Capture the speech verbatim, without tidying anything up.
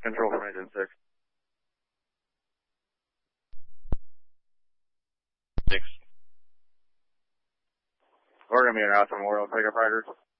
Control from Agent six. Six. We're going to be an out Memorial pickup riders.